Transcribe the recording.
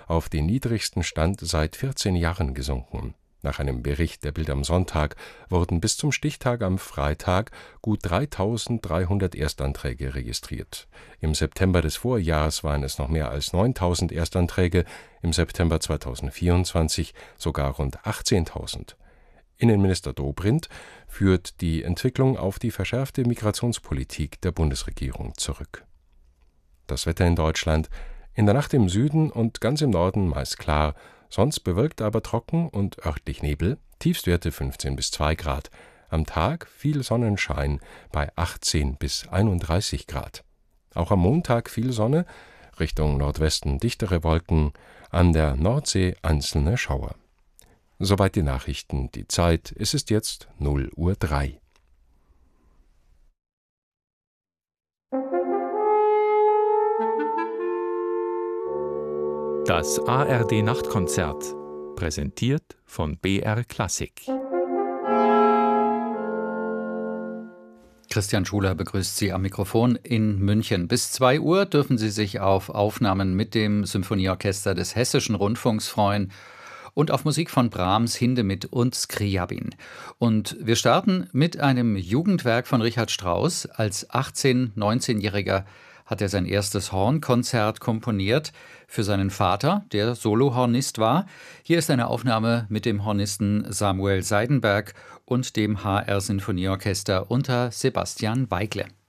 auf den niedrigsten Stand seit 14 Jahren gesunken. Nach einem Bericht der Bild am Sonntag wurden bis zum Stichtag am Freitag gut 3.300 Erstanträge registriert. Im September des Vorjahres waren es noch mehr als 9.000 Erstanträge, im September 2024 sogar rund 18.000. Innenminister Dobrindt führt die Entwicklung auf die verschärfte Migrationspolitik der Bundesregierung zurück. Das Wetter in Deutschland: in der Nacht im Süden und ganz im Norden meist klar, sonst bewölkt, aber trocken und örtlich Nebel, Tiefstwerte 15 bis 2 Grad. Am Tag viel Sonnenschein bei 18 bis 31 Grad. Auch am Montag viel Sonne, Richtung Nordwesten dichtere Wolken, an der Nordsee einzelne Schauer. Soweit die Nachrichten. Die Zeit, es ist jetzt 0:03 Uhr. Das ARD-Nachtkonzert, präsentiert von BR Klassik. Christian Schuler begrüßt Sie am Mikrofon in München. Bis 2 Uhr dürfen Sie sich auf Aufnahmen mit dem Symphonieorchester des Hessischen Rundfunks freuen und auf Musik von Brahms, Hindemith und Scriabin. Und wir starten mit einem Jugendwerk von Richard Strauss. Als 18-, 19-Jähriger hat er sein erstes Hornkonzert komponiert für seinen Vater, der Solohornist war. Hier ist eine Aufnahme mit dem Hornisten Samuel Seidenberg und dem HR Sinfonieorchester unter Sebastian Weigle.